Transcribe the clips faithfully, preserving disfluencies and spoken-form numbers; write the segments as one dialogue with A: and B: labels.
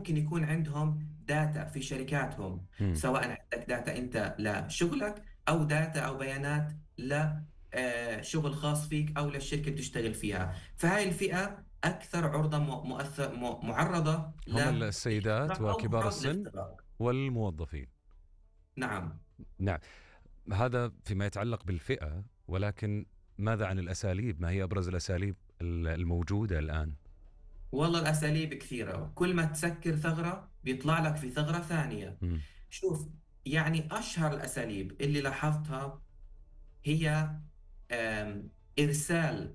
A: ممكن يكون عندهم داتا في شركاتهم،
B: مم.
A: سواء عندك داتا أنت لشغلك أو داتا أو بيانات لشغل خاص فيك أو للشركة اللي بتشتغل فيها. فهاي الفئة أكثر عرضة م- مؤثر م- معرضة
B: هم السيدات
A: للاختراق أو
B: وكبار
A: محاولة
B: السن
A: الاختراق.
B: والموظفين.
A: نعم.
B: نعم. هذا فيما يتعلق بالفئة، ولكن ماذا عن الأساليب؟ ما هي أبرز الأساليب الموجودة الآن؟
A: والله الأساليب كثيرة، كل ما تسكر ثغرة بيطلع لك في ثغرة ثانية.
B: مم.
A: شوف، يعني أشهر الأساليب اللي لاحظتها هي آم، إرسال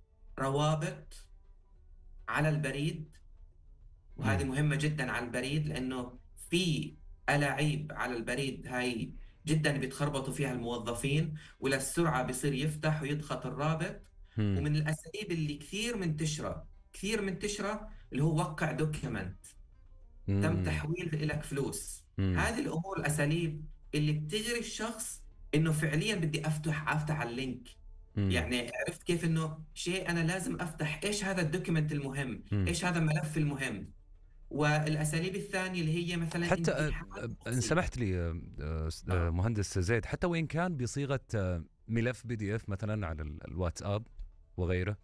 A: روابط على البريد. وهذه
B: مم.
A: مهمة جدا على البريد، لأنه في ألاعيب على البريد هاي جدا بيتخربطوا فيها الموظفين، وللسرعة بيصير يفتح ويضغط الرابط.
B: مم.
A: ومن الأساليب اللي كثير منتشرة كثير منتشرة اللي هو وقع دوكيمنت، تم
B: مم.
A: تحويل لك فلوس.
B: مم.
A: هذه الأمور الأساليب اللي بتجري الشخص إنه فعليا بدي أفتح أفتح على اللينك.
B: مم.
A: يعني عرفت كيف إنه شيء أنا لازم أفتح إيش هذا الدوكيمنت المهم،
B: مم.
A: إيش هذا الملف المهم. والأساليب الثانية اللي هي مثلا
B: حتى آه،
A: انتحال
B: آه، إن
A: شخصية.
B: سمحت لي، آه، آه، آه،
A: آه.
B: مهندس زيد، حتى وإن كان بصيغة آه، ملف بي دي إف مثلا على ال- الواتساب وغيره.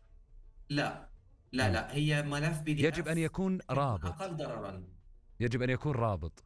A: لا لا
B: مم.
A: لا، هي ملف بي دي
B: يجب أن
A: اف
B: يكون
A: يكون
B: رابط.
A: أقل ضررا.
B: يجب أن يكون رابط.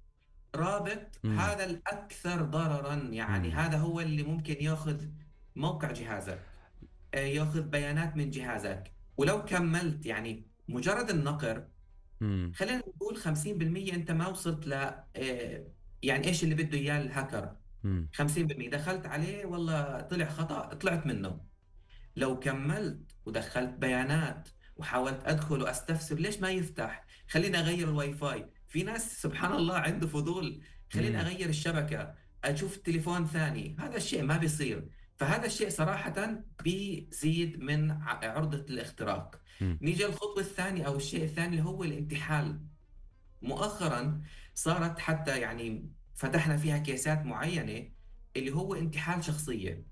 A: رابط
B: مم.
A: هذا الأكثر ضررا، يعني
B: مم.
A: هذا هو اللي ممكن ياخذ موقع جهازك، آه، ياخذ بيانات من جهازك. ولو كملت يعني مجرد النقر،
B: مم.
A: خلينا نقول خمسين بالمية انت ما وصلت ل آه، يعني ايش اللي بده اياه الهاكر.
B: مم.
A: خمسين بالمية دخلت عليه والله طلع خطأ، طلعت منه. لو كملت ودخلت بيانات وحاولت ادخل واستفسر ليش ما يفتح، خليني اغير الواي فاي، في ناس سبحان الله عنده فضول، خليني
B: مم.
A: اغير الشبكة، اشوف تليفون ثاني. هذا الشيء ما بيصير. فهذا الشيء صراحة بيزيد من ع- عرضة الاختراق.
B: مم.
A: نيجي الخطوة الثانية او الشيء الثاني اللي هو الانتحال. مؤخرا صارت حتى يعني فتحنا فيها كيسات معينة، اللي هو انتحال شخصية.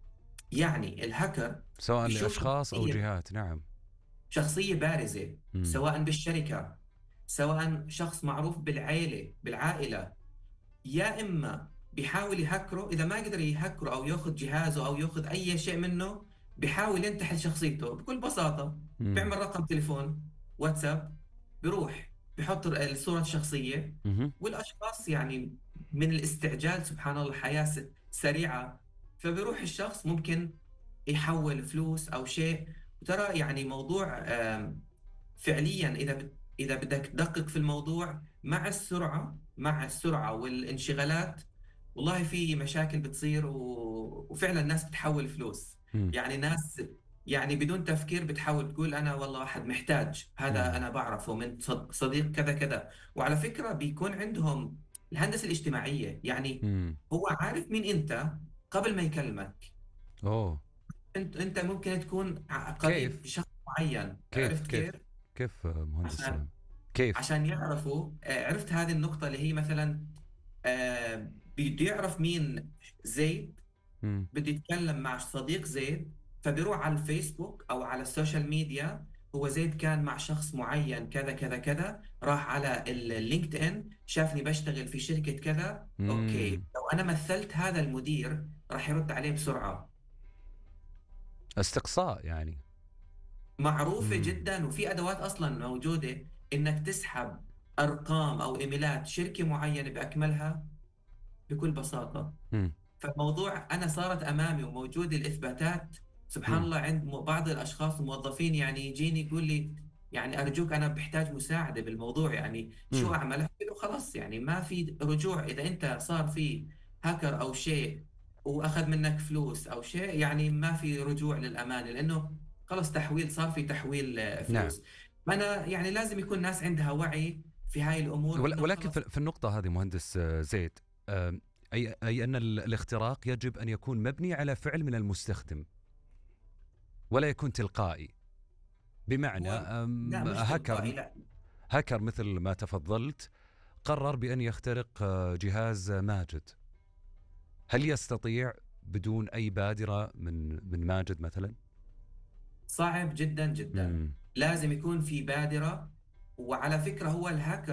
A: يعني الهاكر
B: سواء
A: بيشوف
B: لأشخاص أو
A: شخصية
B: جهات. نعم.
A: شخصية بارزة،
B: مم.
A: سواء بالشركة، سواء شخص معروف بالعائلة بالعائلة. يا إما بيحاول يهكره، إذا ما قدر يهكره أو يأخذ جهازه أو يأخذ أي شيء منه، بيحاول ينتحل شخصيته بكل بساطة.
B: مم.
A: بيعمل رقم تليفون واتساب، بيروح بيحط الصورة الشخصية.
B: مم.
A: والأشخاص يعني من الاستعجال سبحان الله، الحياة س- سريعة، فبيروح الشخص ممكن يحول فلوس أو شيء. وترى يعني موضوع آم، فعليا إذا بت- إذا بدك تدقق في الموضوع، مع السرعة مع السرعة والانشغالات، والله في مشاكل بتصير و... وفعلا الناس بتحول فلوس.
B: مم.
A: يعني ناس يعني بدون تفكير بتحاول تقول أنا والله واحد محتاج، هذا
B: مم.
A: أنا بعرفه من صد- صديق كذا كذا. وعلى فكرة بيكون عندهم الهندسة الاجتماعية، يعني
B: مم.
A: هو عارف مين أنت قبل ما يكلمك.
B: أوه.
A: أنت أنت ممكن تكون ع- قريب
B: كيف
A: بشخص معين،
B: كيف
A: عرفت
B: كيف
A: كيف؟
B: كيف آه، مهندس
A: عشان
B: سلام؟ كيف؟
A: عشان يعرفوا، آه، عرفت هذه النقطة اللي هي مثلا آه، بده يعرف مين زيد،
B: مم.
A: بده يتكلم مع صديق زيد، فبيروح على الفيسبوك أو على السوشيال ميديا. هو زيد كان مع شخص معين كذا كذا كذا، راح على اللينكد إن شافني بشتغل في شركة كذا، أوكي
B: مم.
A: لو أنا مثلت هذا المدير راح يرد عليه بسرعة.
B: استقصاء يعني.
A: معروفة
B: مم.
A: جدا، وفي أدوات أصلا موجودة إنك تسحب أرقام أو إيميلات شركة معينة بأكملها بكل بساطة.
B: مم.
A: فالموضوع أنا صارت أمامي وموجودة الإثباتات سبحان
B: مم.
A: الله عند م- بعض الأشخاص الموظفين، يعني يجيني يقول لي يعني أرجوك أنا بحتاج مساعدة بالموضوع، يعني شو
B: مم.
A: أعمل؟ أحكي له خلاص يعني ما في رجوع، إذا أنت صار في هاكر أو شيء وأخذ منك فلوس أو شيء، يعني ما في رجوع للأمانة، لأنه خلاص تحويل، صار في تحويل آه،
B: نعم.
A: فلوس. فأنا يعني لازم يكون الناس عندها وعي في هاي الأمور،
B: ول-
A: إنه
B: ولكن
A: خلاص.
B: في في النقطة هذه مهندس آه، زيد، آم، أي أي أن ال- الاختراق يجب أن يكون مبني على فعل من المستخدم ولا يكون تلقائي. بمعنى
A: هو لا
B: آم،
A: مش تلقائي،
B: هاكر
A: لا.
B: هاكر مثل ما تفضلت قرر بأن يخترق آه، جهاز ماجد. هل يستطيع بدون أي بادرة من من ماجد مثلا؟
A: صعب جدا جدا،
B: مم.
A: لازم يكون في بادرة. وعلى فكرة هو الهاكر